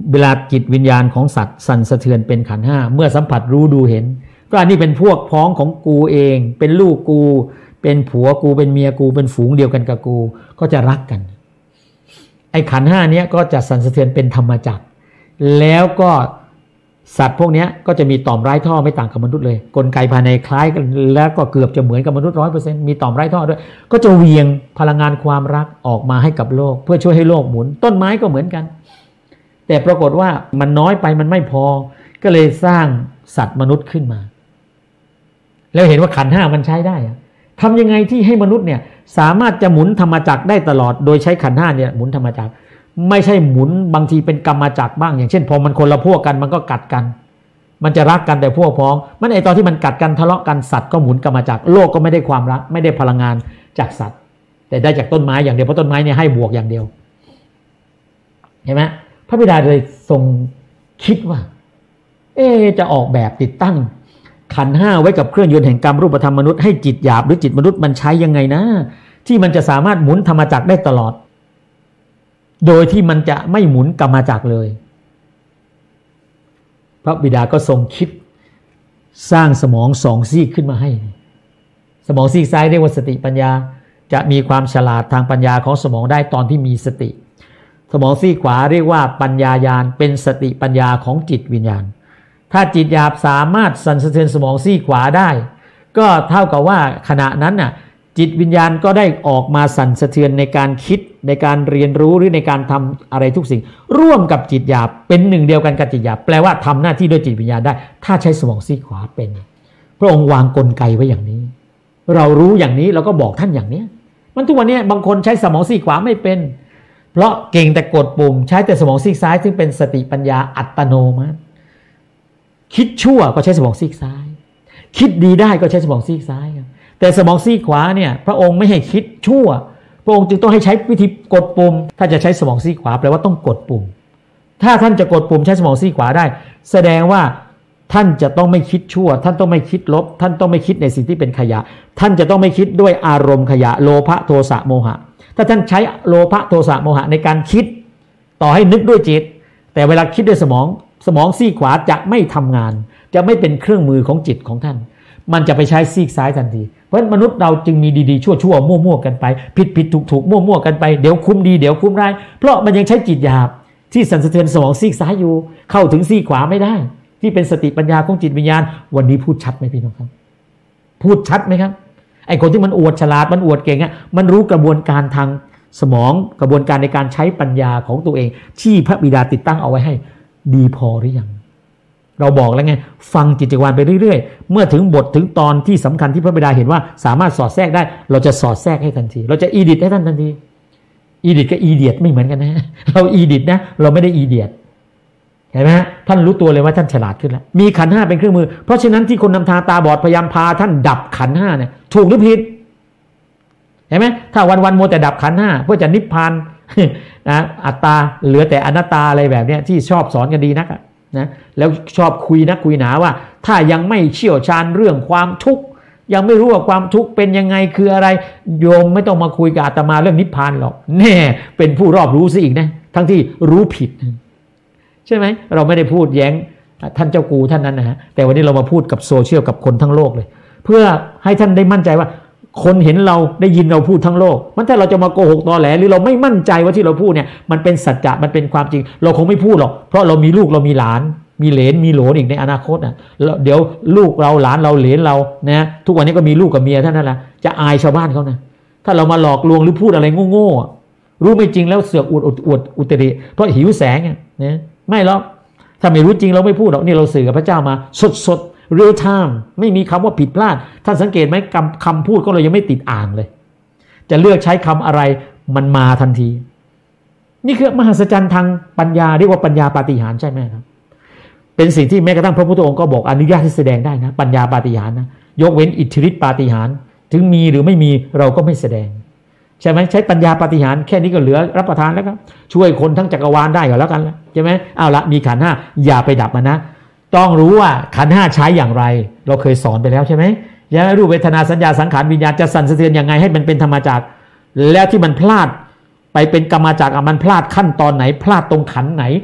เวลาจิตวิญญาณของสัตว์สั่นสะเทือนเป็นขันธ์ห้าเมื่อสัมผัสรู้ดูเห็นก็อันนี้เป็นพวกพ้องของกูเองเป็นลูกกูเป็นผัวกูเป็นเมียกูเป็นฝูงเดียวกันกับกูก็จะรักกันไอ้ขันธ์ห้านี้ก็จะสั่นสะเทือนเป็นธรรมจักรแล้วก็สัตว์พวกนี้ก็จะมีต่อมไร้ท่อไม่ต่างกับมนุษย์เลยกลไกภายในคล้ายกันแล้วก็เกือบจะเหมือนกับมนุษย์ 100% มีต่อมไร้ท่อด้วยก็จะเวียงพลังงานความรักออกมาให้กับโลกเพื่อช่วยให้โลกหมุนต้นไม้ก็เหมือนกันแต่ปรากฏว่ามันน้อยไปมันไม่พอก็เลยสร้างสัตว์มนุษย์ขึ้นมาแล้วเห็นว่าขันธ์ห้ามันใช้ได้ทำยังไงที่ให้มนุษย์เนี่ยสามารถจะหมุนธรรมจักรได้ตลอดโดยใช้ขันธ์ห้าเนี่ยหมุนธรรมจักรไม่ใช่หมุนบางทีเป็นกรรมจักรบ้างอย่างเช่นพอมันคนละพวกกันมันก็กัดกันมันจะรักกันแต่พวกพ้องมันไอตอนที่มันกัดกันทะเลาะกันสัตว์ก็หมุนกรรมจักรโลกก็ไม่ได้ความรักไม่ได้พลังงานจากสัตว์แต่ได้จากต้นไม้อย่างเดียวเพราะต้นไม้เนี่ยให้บวกอย่างเดียวเห็นไหมพระบิดาเลยทรงคิดว่าจะออกแบบติดตั้งขันธ์ห้าไว้กับเครื่องยนต์แห่งกรรมรูปธรรมมนุษย์ให้จิตหยาบหรือจิตมนุษย์มันใช้ยังไงนะที่มันจะสามารถหมุนธรรมจักรได้ตลอดโดยที่มันจะไม่หมุนกรรมจักรเลยพระบิดาก็ทรงคิดสร้างสมองสองซีกขึ้นมาให้สมองซีกซ้ายเรียกว่าสติปัญญาจะมีความฉลาดทางปัญญาของสมองได้ตอนที่มีสติสมองซีกขวาเรียกว่าปัญญาญาณเป็นสติปัญญาของจิตวิญญาณถ้าจิตหยาบสามารถสั่นสะเทือนสมองซีกขวาได้ก็เท่ากับว่าขณะนั้นน่ะจิตวิญญาณก็ได้ออกมาสั่นสะเทือนในการคิดในการเรียนรู้หรือในการทำอะไรทุกสิ่งร่วมกับจิตหยาบเป็นหนึ่งเดียวกันกับจิตหยาบแปลว่าทำหน้าที่ด้วยจิตวิญญาณได้ถ้าใช้สมองซีกขวาเป็นพระองค์วางกลไกไว้อย่างนี้เรารู้อย่างนี้เราก็บอกท่านอย่างนี้มันทุกวันนี้บางคนใช้สมองซีกขวาไม่เป็นเพราะเก่งแต่กดปุ่มใช้แต่สมองซีกซ้ายซึ่งเป็นสติปัญญาอัตโนมัติคิดชั่วก็ใช้สมองซีกซ้ายคิดดีได้ก็ใช้สมองซีกซ้ายแต่สมองซีกขวาเนี่ยพระองค์ไม่ให้คิดชั่วพระองค์จึงต้องให้ใช้วิธีกดปุ่มถ้าจะใช้สมองซีกขวาแปลว่าต้องกดปุ่มถ้าท่านจะกดปุ่มใช้สมองซีกขวาได้แสดงว่าท่านจะต้องไม่คิดชั่วท่านต้องไม่คิดลบท่านต้องไม่คิดในสิ่งที่เป็นขยะท่านจะต้องไม่คิดด้วยอารมณ์ขยะโลภะโทสะโมหะถ้าท่านใช้โลภะโทสะโมหะในการคิดต่อให้นึกด้วยจิตแต่เวลาคิดด้วยสมองซีกขวาจะไม่ทำงานจะไม่เป็นเครื่องมือของจิตของท่านมันจะไปใช้ซีกซ้ายทันทีเพราะมนุษย์เราจึงมีดีๆชั่วๆมั่วๆกันไปผิดๆถูกๆมั่วๆกันไปเดี๋ยวคุ้มดีเดี๋ยวคุ้มร้ายเพราะมันยังใช้จิตหยาบที่สั่นสะเทือนสมองซีกซ้ายอยู่เข้าถึงซีกขวาไม่ได้ที่เป็นสติปัญญาของจิตวิญญาณวันนี้พูดชัดไหมพี่น้องครับพูดชัดไหมครับไอ้คนที่มันอวดฉลาดมันอวดเก่งอ่ะมันรู้กระบวนการทางสมองกระบวนการในการใช้ปัญญาของตัวเองที่พระบิดาติดตั้งเอาไว้ให้ดีพอหรือยังเราบอกแล้วไงฟังจิตจักรวาลไปเรื่อยๆเมื่อถึงบทถึงตอนที่สำคัญที่พระบิดาเห็นว่าสามารถสอดแทรกได้เราจะสอดแทรกให้ทันทีเราจะอีดิทให้ท่านทันทีอีดิทกับอีเดียตไม่เหมือนกันนะเราอีดิทนะเราไม่ได้อีเดียตเห็นไหมฮะท่านรู้ตัวเลยว่าท่านฉลาดขึ้นแล้วมีขันธ์ห้าเป็นเครื่องมือเพราะฉะนั้นที่คนนำทางตาบอดพยายามพาท่านดับขันธ์ห้าเนี่ยถูกหรือผิดเห็นไหมถ้าวันๆโมแต่ดับขันธ์ห้าเพื่อจะนิพพานนะอัตตาเหลือแต่อนัตตาอะไรแบบเนี้ยที่ชอบสอนกันดีนักนะแล้วชอบคุยนักคุยหนาว่าถ้ายังไม่เชี่ยวชาญเรื่องความทุกข์ยังไม่รู้ว่าความทุกข์เป็นยังไงคืออะไรโยมไม่ต้องมาคุยกับอาตมาเรื่องนิพพานหรอกแน่เป็นผู้รอบรู้ซะอีกนะทั้งที่รู้ผิดใช่ไหมเราไม่ได้พูดแย้งท่านเจ้ากูท่านนั้นนะฮะแต่วันนี้เรามาพูดกับโซเชียลกับคนทั้งโลกเลยเพื่อให้ท่านได้มั่นใจว่าคนเห็นเราได้ยินเราพูดทั้งโลกมันถ้าเราจะมาโกหกตอแหลหรือเราไม่มั่นใจว่าที่เราพูดเนี่ยมันเป็นสัจจะมันเป็นความจริงเราคงไม่พูดหรอกเพราะเรามีลูกเรามีหลานมีเหลนมีโหลนอีกในอนาคตเดี๋ยวลูกเราหลานเราเหลนเรานะทุกวันนี้ก็มีลูกกับเมียท่านนั่นแหละจะอายชาวบ้านเขานะถ้าเรามาหลอกลวงหรือพูดอะไรโง่ๆรู้ไม่จริงแล้วเสือกอวดอุตริเพราะหิวแสงนะไม่หรอกถ้าไม่รู้จริงเราไม่พูดหรอกนี่เราสื่อกับพระเจ้ามาสดreal time ไม่มีคำว่าผิดพลาดท่านสังเกตไหมคำพูดก็เรายังไม่ติดอ่างเลยจะเลือกใช้คำอะไรมันมาทันทีนี่คือมหัศจรรย์ทางปัญญาเรียกว่าปัญญาปาฏิหาริย์ใช่ไหมครับเป็นสิ่งที่แม้กระทั่งพระพุทธองค์ก็บอกอนุญาตให้แสดงได้นะปัญญาปาฏิหาริย์นะยกเว้นอิทธิฤทธิปาฏิหาริย์ถึงมีหรือไม่มีเราก็ไม่แสดงใช่ไหมใช้ปัญญาปาฏิหาริย์แค่นี้ก็เหลือรับประทานแล้วครับช่วยคนทั้งจักรวาลได้ก็แล้วกันแล้วใช่ไหมเอาละมีขันธ์ห้าอย่าไปดับมันนะต้องรู้ว่าขันธ์ห้าใช้อย่างไรเราเคยสอนไปแล้วใช่ไหมยารูปเวทนาสัญญาสังขารวิญญาณจะสั่นสะเทือนยังไงให้มันเป็นธรรมจักรแล้วที่มันพลาดไปเป็นกรรมจักรมันพลาดขั้นตอนไหนพลาดตรงขันธ์ไหน